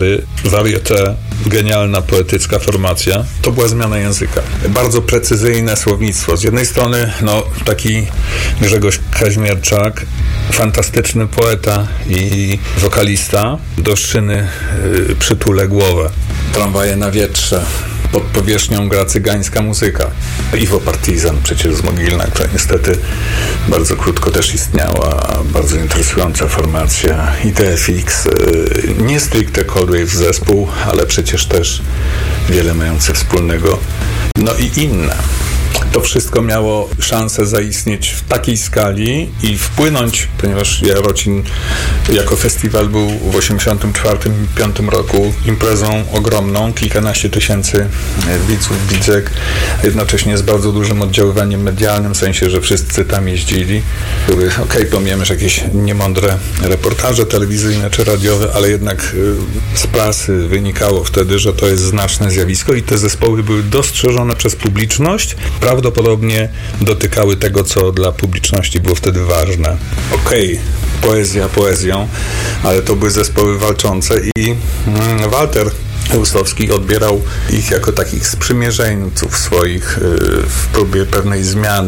Varieté, genialna, poetycka formacja. To była zmiana języka. Bardzo precyzyjne słownictwo. Z jednej strony, taki Grzegorz Kaźmierczak, fantastyczny poeta i wokalista. Do szyny przytulę głowę. Tramwaje na wietrze. Pod powierzchnią gra cygańska muzyka. Iwo Partizan przecież z Mogilna, która niestety bardzo krótko też istniała. Bardzo interesująca formacja. IDFX, nie stricte Coldwave zespół, ale przecież też wiele mające wspólnego. I inne. To wszystko miało szansę zaistnieć w takiej skali i wpłynąć, ponieważ Jarocin jako festiwal był w 1984-1985 roku imprezą ogromną, kilkanaście tysięcy widzów, widzek, jednocześnie z bardzo dużym oddziaływaniem medialnym, w sensie, że wszyscy tam jeździli. Były, pomijamy jakieś niemądre reportaże telewizyjne czy radiowe, ale jednak z prasy wynikało wtedy, że to jest znaczne zjawisko i te zespoły były dostrzeżone przez publiczność. Prawdopodobnie dotykały tego, co dla publiczności było wtedy ważne. Poezja poezją, ale to były zespoły walczące i Walter Eustowski odbierał ich jako takich sprzymierzeńców swoich w próbie pewnej zmiany.